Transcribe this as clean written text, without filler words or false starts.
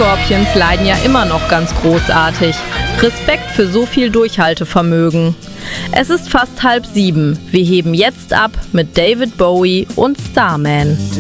Scorpions leiden ja immer noch ganz großartig. Respekt für so viel Durchhaltevermögen. Es ist fast 6:30. Wir heben jetzt ab mit David Bowie und Starman.